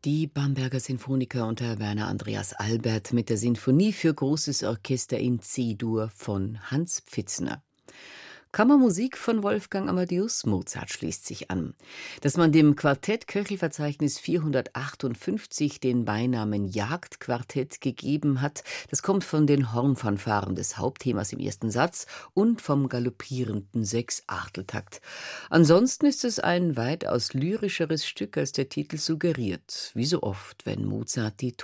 Die Bamberger Sinfoniker unter Werner Andreas Albert mit der Sinfonie für großes Orchester in C-Dur von Hans Pfitzner. Kammermusik von Wolfgang Amadeus Mozart schließt sich an. Dass man dem Quartett Köchelverzeichnis 458 den Beinamen Jagdquartett gegeben hat, das kommt von den Hornfanfaren des Hauptthemas im ersten Satz und vom galoppierenden Sechsachteltakt. Ansonsten ist es ein weitaus lyrischeres Stück, als der Titel suggeriert, wie so oft, wenn Mozart die